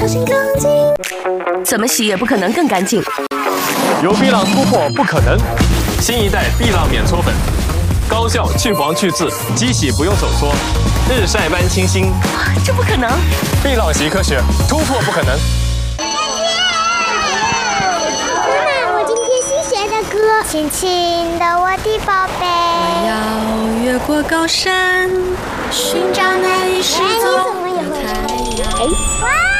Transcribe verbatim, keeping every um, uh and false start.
怎么洗也不可能更干净。 有碧浪突破不可能，新一代碧浪免搓粉，高效去黄去渍，机洗不用手搓，日晒般清新。 这不可能！ 碧浪习科学，突破不可能。 妈妈，我今天新学的歌，亲亲的我的宝贝。 我要越过高山，寻找那一失踪的太阳。 哇！